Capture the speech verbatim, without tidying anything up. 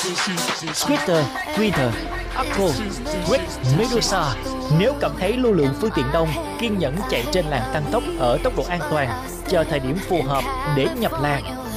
Twitter, Twitter, Apple, Red Medusa. Nếu cảm thấy lưu lượng phương tiện đông, kiên nhẫn chạy trên làn tăng tốc ở tốc độ an toàn, chờ thời điểm phù hợp để nhập làn.